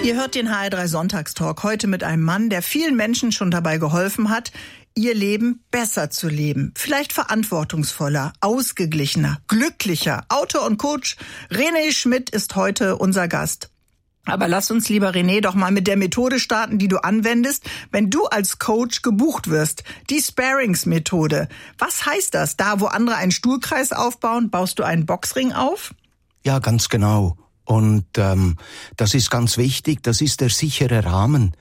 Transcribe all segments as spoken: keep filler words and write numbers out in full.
Ihr hört den H R drei Sonntagstalk heute mit einem Mann, der vielen Menschen schon dabei geholfen hat, ihr Leben besser zu leben. Vielleicht verantwortungsvoller, ausgeglichener, glücklicher. Autor und Coach René Schmidt ist heute unser Gast. Aber lass uns, lieber René, doch mal mit der Methode starten, die du anwendest, wenn du als Coach gebucht wirst. Die Sparings-Methode. Was heißt das? Da, wo andere einen Stuhlkreis aufbauen, baust du einen Boxring auf? Ja, ganz genau. Und ähm, das ist ganz wichtig, das ist der sichere Rahmen,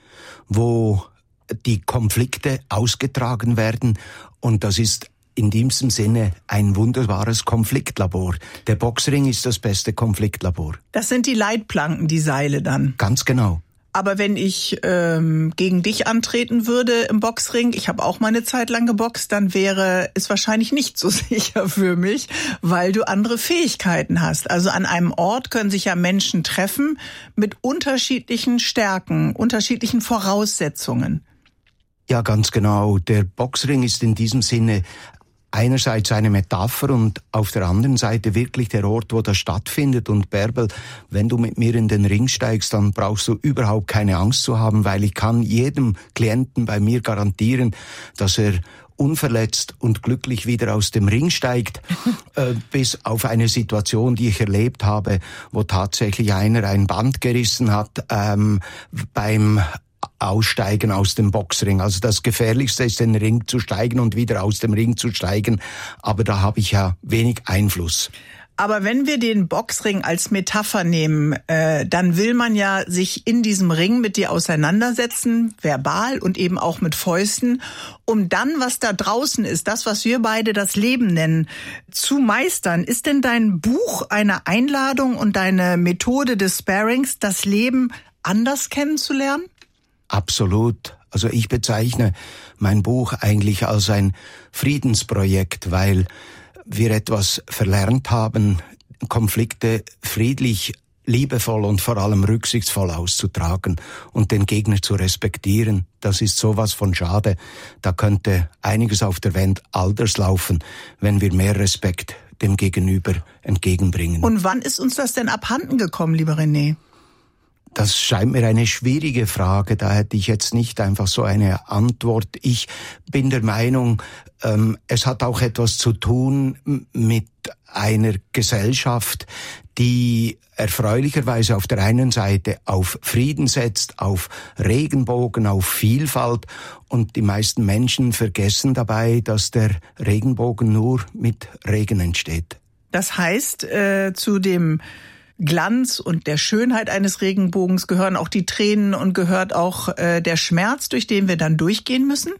wo die Konflikte ausgetragen werden. Und das ist in diesem Sinne ein wunderbares Konfliktlabor. Der Boxring ist das beste Konfliktlabor. Das sind die Leitplanken, die Seile dann? Ganz genau. Aber wenn ich ähm, gegen dich antreten würde im Boxring, ich habe auch mal eine Zeit lang geboxt, dann wäre es wahrscheinlich nicht so sicher für mich, weil du andere Fähigkeiten hast. Also an einem Ort können sich ja Menschen treffen mit unterschiedlichen Stärken, unterschiedlichen Voraussetzungen. Ja, ganz genau. Der Boxring ist in diesem Sinne einerseits eine Metapher und auf der anderen Seite wirklich der Ort, wo das stattfindet. Und Bärbel, wenn du mit mir in den Ring steigst, dann brauchst du überhaupt keine Angst zu haben, weil ich kann jedem Klienten bei mir garantieren, dass er unverletzt und glücklich wieder aus dem Ring steigt, äh, bis auf eine Situation, die ich erlebt habe, wo tatsächlich einer ein Band gerissen hat ähm, beim Aussteigen aus dem Boxring. Also das Gefährlichste ist, in den Ring zu steigen und wieder aus dem Ring zu steigen. Aber da habe ich ja wenig Einfluss. Aber wenn wir den Boxring als Metapher nehmen, äh, dann will man ja sich in diesem Ring mit dir auseinandersetzen, verbal und eben auch mit Fäusten, um dann, was da draußen ist, das, was wir beide das Leben nennen, zu meistern. Ist denn dein Buch eine Einladung und deine Methode des Sparings, das Leben anders kennenzulernen? Absolut. Also ich bezeichne mein Buch eigentlich als ein Friedensprojekt, weil wir etwas verlernt haben, Konflikte friedlich, liebevoll und vor allem rücksichtsvoll auszutragen und den Gegner zu respektieren. Das ist sowas von schade. Da könnte einiges auf der Welt anders laufen, wenn wir mehr Respekt dem Gegenüber entgegenbringen. Und wann ist uns das denn abhanden gekommen, lieber René? Das scheint mir eine schwierige Frage, da hätte ich jetzt nicht einfach so eine Antwort. Ich bin der Meinung, ähm, es hat auch etwas zu tun mit einer Gesellschaft, die erfreulicherweise auf der einen Seite auf Frieden setzt, auf Regenbogen, auf Vielfalt, und die meisten Menschen vergessen dabei, dass der Regenbogen nur mit Regen entsteht. Das heißt, äh, zu dem Glanz und der Schönheit eines Regenbogens gehören auch die Tränen und gehört auch äh, der Schmerz, durch den wir dann durchgehen müssen?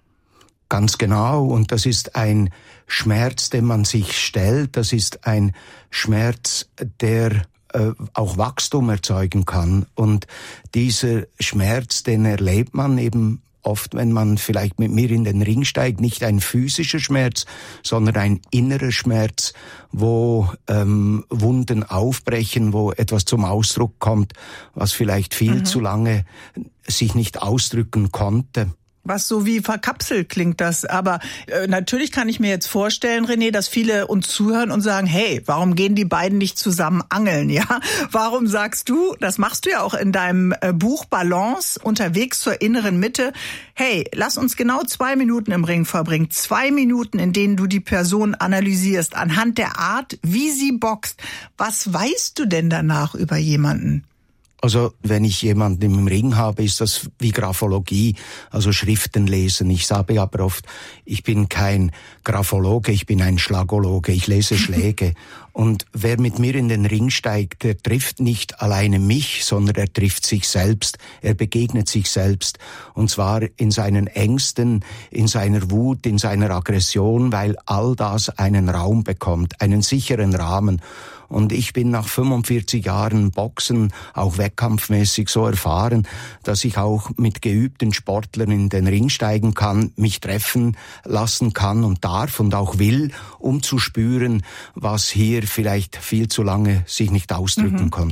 Ganz genau. Und das ist ein Schmerz, den man sich stellt. Das ist ein Schmerz, der äh, auch Wachstum erzeugen kann. Und dieser Schmerz, den erlebt man eben oft, wenn man vielleicht mit mir in den Ring steigt, nicht ein physischer Schmerz, sondern ein innerer Schmerz, wo ähm, Wunden aufbrechen, wo etwas zum Ausdruck kommt, was vielleicht viel mhm. zu lange sich nicht ausdrücken konnte. Was so wie verkapselt klingt das. Aber äh, natürlich kann ich mir jetzt vorstellen, René, dass viele uns zuhören und sagen, hey, warum gehen die beiden nicht zusammen angeln? Ja, warum sagst du, das machst du ja auch in deinem äh, Buch Balance, unterwegs zur inneren Mitte, hey, lass uns genau zwei Minuten im Ring verbringen. Zwei Minuten, in denen du die Person analysierst, anhand der Art, wie sie boxt. Was weißt du denn danach über jemanden? Also wenn ich jemanden im Ring habe, ist das wie Graphologie, also Schriften lesen. Ich sage aber oft, ich bin kein Graphologe, ich bin ein Schlagologe, ich lese Schläge. Und wer mit mir in den Ring steigt, der trifft nicht alleine mich, sondern er trifft sich selbst, er begegnet sich selbst. Und zwar in seinen Ängsten, in seiner Wut, in seiner Aggression, weil all das einen Raum bekommt, einen sicheren Rahmen. Und ich bin nach fünfundvierzig Jahren Boxen, auch wettkampfmäßig, so erfahren, dass ich auch mit geübten Sportlern in den Ring steigen kann, mich treffen lassen kann und darf und auch will, um zu spüren, was hier vielleicht viel zu lange sich nicht ausdrücken mhm. konnte.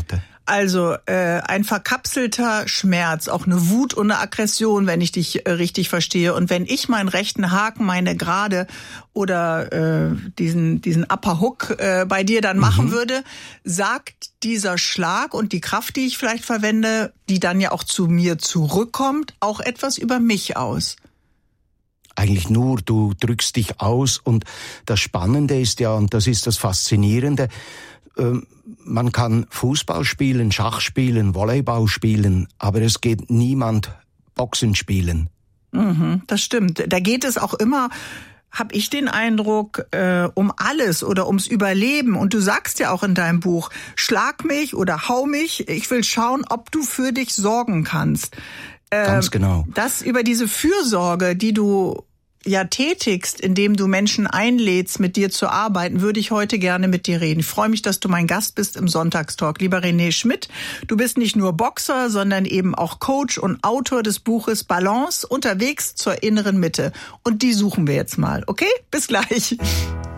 Also äh, ein verkapselter Schmerz, auch eine Wut und eine Aggression, wenn ich dich äh, richtig verstehe. Und wenn ich meinen rechten Haken, meine Gerade oder äh, diesen diesen Upper Hook äh, bei dir dann machen mhm. würde, sagt dieser Schlag und die Kraft, die ich vielleicht verwende, die dann ja auch zu mir zurückkommt, auch etwas über mich aus. Eigentlich nur, du drückst dich aus und das Spannende ist ja, und das ist das Faszinierende, ähm, man kann Fußball spielen, Schach spielen, Volleyball spielen, aber es geht niemand Boxen spielen. Mhm, das stimmt. Da geht es auch immer, habe ich den Eindruck, äh, um alles oder ums Überleben. Und du sagst ja auch in deinem Buch, schlag mich oder hau mich, ich will schauen, ob du für dich sorgen kannst. Äh, Ganz genau. Das über diese Fürsorge, die du ja tätigst, indem du Menschen einlädst, mit dir zu arbeiten, würde ich heute gerne mit dir reden. Ich freue mich, dass du mein Gast bist im Sonntagstalk. Lieber René Schmidt, du bist nicht nur Boxer, sondern eben auch Coach und Autor des Buches Balance, unterwegs zur inneren Mitte. Und die suchen wir jetzt mal. Okay? Bis gleich.